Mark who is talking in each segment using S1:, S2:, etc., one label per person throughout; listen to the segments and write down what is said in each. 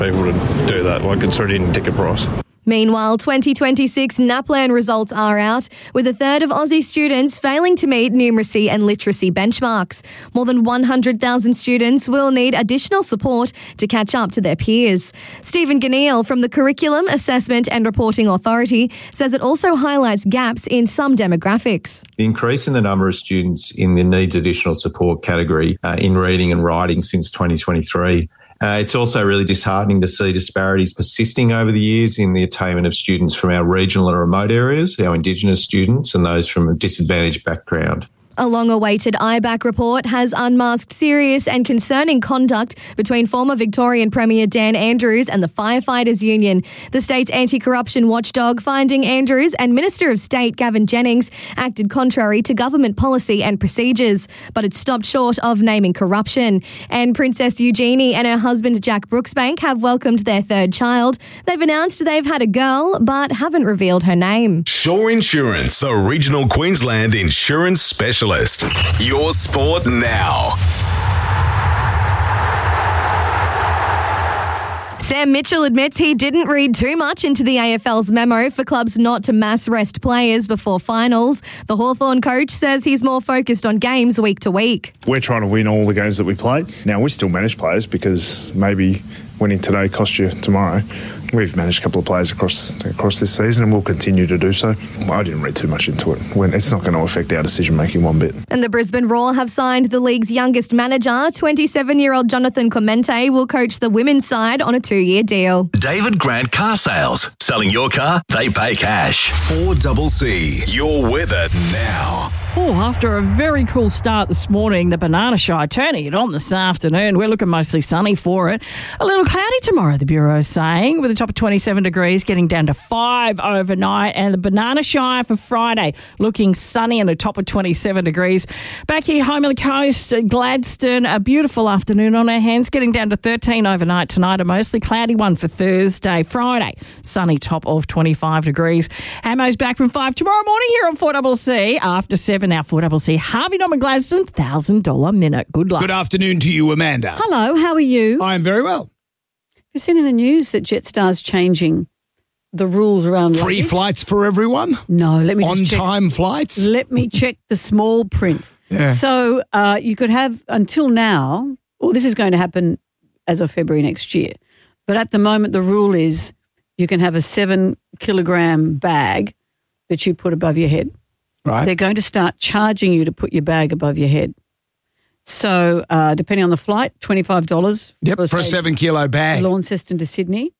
S1: people to do that. Like, it's already in the ticket price.
S2: Meanwhile, 2026 NAPLAN results are out, with a third of Aussie students failing to meet numeracy and literacy benchmarks. More than 100,000 students will need additional support to catch up to their peers. Stephen Ganneal from the Curriculum, Assessment and Reporting Authority says it also highlights gaps in some demographics.
S3: The increase in the number of students in the needs additional support category in reading and writing since 2023. It's also really disheartening to see disparities persisting over the years in the attainment of students from our regional and remote areas, our Indigenous students, and those from a disadvantaged background.
S2: A long-awaited IBAC report has unmasked serious and concerning conduct between former Victorian Premier Dan Andrews and the Firefighters Union. The state's anti-corruption watchdog finding Andrews and Minister of State Gavin Jennings acted contrary to government policy and procedures, but it stopped short of naming corruption. And Princess Eugenie and her husband Jack Brooksbank have welcomed their third child. They've announced they've had a girl, but haven't revealed her name.
S4: Shore Insurance, the regional Queensland insurance specialist. Your sport now.
S2: Sam Mitchell admits he didn't read too much into the AFL's memo for clubs not to mass rest players before finals. The Hawthorn coach says he's more focused on games week to week.
S5: We're trying to win all the games that we play. Now, we still manage players because maybe winning today costs you tomorrow. We've managed a couple of players across this season and we'll continue to do so. I didn't read too much into it. It's not going to affect our decision-making one bit.
S2: And the Brisbane Roar have signed the league's youngest manager. 27-year-old Jonathan Clemente will coach the women's side on a 2-year deal.
S4: David Grant Car Sales. Selling your car, they pay cash. 4CC. Your weather now.
S6: Oh, after a very cool start this morning, the Banana Shy turning it on this afternoon. We're looking mostly sunny for it. A little cloudy tomorrow, the Bureau is saying, with a top of 27 degrees, getting down to 5 overnight. And the Banana Shy for Friday, looking sunny and a top of 27 degrees. Back here home on the coast, Gladstone, a beautiful afternoon on our hands, getting down to 13 overnight tonight. A mostly cloudy one for Thursday. Friday, sunny top of 25 degrees. Ammo's back from 5 tomorrow morning here on 4CC after 7. Now 4CC, Harvey Norman Gladstone, $1,000 minute. Good luck.
S7: Good afternoon to you, Amanda.
S8: Hello, how are you?
S7: I am very well.
S8: You've seen in the news that Jetstar's changing the rules around
S7: Free
S8: luggage?
S7: flights for everyone?
S8: No, let me just check.
S7: On-time flights?
S8: Let me check the small print.
S7: Yeah.
S8: So you could have, until now, well, this is going to happen as of February next year, but at the moment the rule is you can have a 7-kilogram bag that you put above your head.
S7: Right.
S8: They're going to start charging you to put your bag above your head. So depending on the flight, $25
S7: for a 7-kilo bag.
S8: Launceston to Sydney,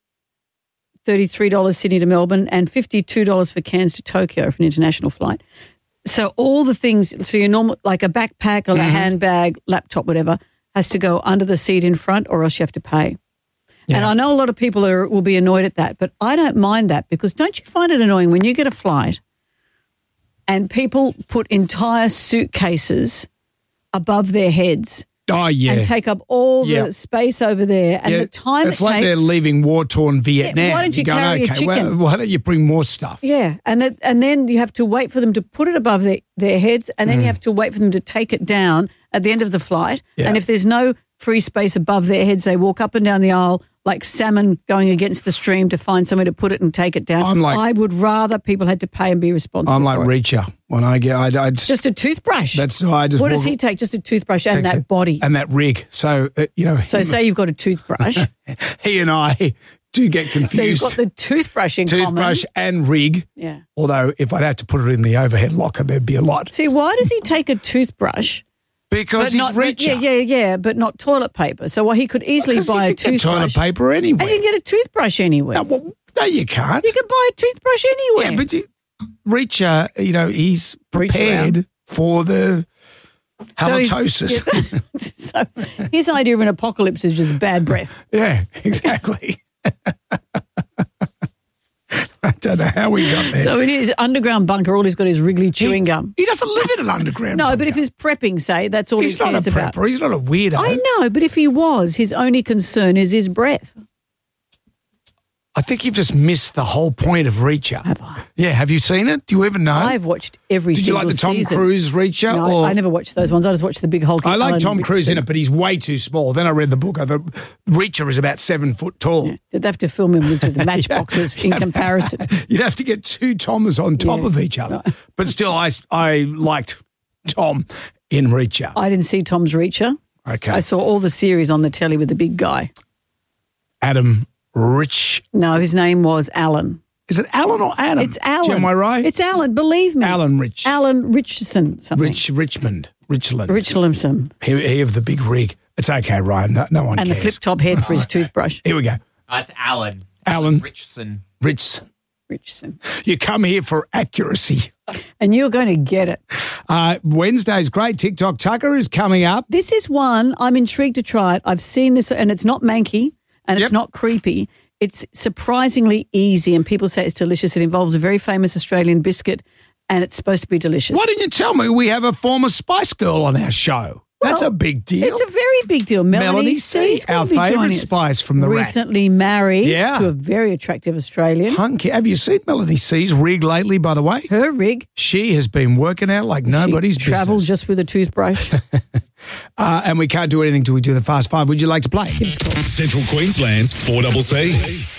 S8: $33 Sydney to Melbourne, and $52 for Cairns to Tokyo for an international flight. So all the things, so your normal, like a backpack or a handbag, laptop, whatever, has to go under the seat in front or else you have to pay. Yeah. And I know a lot of people will be annoyed at that, but I don't mind that because don't you find it annoying when you get a flight and people put entire suitcases above their heads?
S7: Oh, yeah.
S8: And take up all the space over there. And the time
S7: it's like they're leaving war-torn Vietnam.
S8: Yeah, why don't you carry a chicken?
S7: Well, why don't you bring more stuff?
S8: Yeah, and then you have to wait for them to put it above their heads, and then you have to wait for them to take it down at the end of the flight. Yeah. And if there's no free space above their heads, they walk up and down the aisle like salmon going against the stream to find somewhere to put it and take it down. I would rather people had to pay and be responsible.
S7: I'm like Reacher when I get. I
S8: just a toothbrush.
S7: That's I just.
S8: What does he take? Just a toothbrush and that body
S7: and that rig. So
S8: So say you've got a toothbrush.
S7: He and I do get confused.
S8: So you've got the toothbrush in common.
S7: Toothbrush and rig.
S8: Yeah.
S7: Although if I'd have to put it in the overhead locker, there'd be a lot.
S8: See, why does he take a toothbrush?
S7: Because he's richer.
S8: Yeah, but not toilet paper. So he could easily buy a toothbrush.
S7: Toilet paper anywhere.
S8: And you can get a toothbrush anywhere.
S7: No, you can't.
S8: You can buy a toothbrush anywhere.
S7: Yeah, but Reacher, he's prepared for the halitosis.
S8: So his idea of an apocalypse is just bad breath.
S7: Yeah, exactly. I don't know how we got there.
S8: So in his underground bunker, all he's got is Wrigley chewing gum.
S7: He doesn't live in an underground bunker.
S8: No, but if he's prepping, say, that's all he cares about.
S7: He's not a prepper. He's not a weirdo.
S8: I know, but if he was, his only concern is his breath.
S7: I think you've just missed the whole point of Reacher.
S8: Have I?
S7: Yeah, have you seen it? Do you ever know?
S8: I've watched every
S7: Did you
S8: single
S7: like the Tom
S8: season.
S7: Cruise Reacher?
S8: No,
S7: or?
S8: I never watched those ones. I just watched the big hulky.
S7: I like
S8: Alan
S7: Tom Cruise in
S8: Richardson.
S7: it, but he's way too small. Then I read the book. I thought Reacher is about 7 foot tall.
S8: Yeah. They'd have to film him with the matchboxes in comparison.
S7: You'd have to get two Tommers on top
S8: Yeah.
S7: of each other. But still, I liked Tom in Reacher.
S8: I didn't see Tom's Reacher.
S7: Okay.
S8: I saw all the series on the telly with the big guy.
S7: Adam Rich.
S8: No, his name was Alan.
S7: Is it Alan or Adam?
S8: It's Alan.
S7: Am I right?
S8: It's Alan, believe me.
S7: Alan Rich.
S8: Alan Richardson. Something.
S7: Richmond. Richland.
S8: Richlandson.
S7: He of the big rig. It's okay, Ryan. No one
S8: And
S7: cares.
S8: the flip-top head for his toothbrush.
S7: Here we go.
S9: It's Alan.
S7: Alan.
S9: Richardson.
S7: Richson.
S8: Richardson.
S7: You come here for accuracy.
S8: And you're going to get it.
S7: Wednesday's great. TikTok Tucker is coming up.
S8: This is one I'm intrigued to try it. I've seen this, and it's not manky, and it's not creepy. It's surprisingly easy, and people say it's delicious. It involves a very famous Australian biscuit, and it's supposed to be delicious.
S7: Why didn't you tell me we have a former Spice Girl on our show? That's a big deal.
S8: It's a very big deal. Melanie
S7: C,
S8: C's gonna
S7: our
S8: be joining
S7: favourite
S8: us.
S7: Spice from the rack.
S8: Recently married
S7: Yeah.
S8: to a very attractive Australian.
S7: Hunky. Have you seen Melanie C's rig lately, by the way?
S8: Her rig.
S7: She has been working out like nobody's
S8: She travels
S7: business.
S8: just with a toothbrush.
S7: And we can't do anything till we do the Fast Five. Would you like to play?
S4: Central Queensland's 4CC.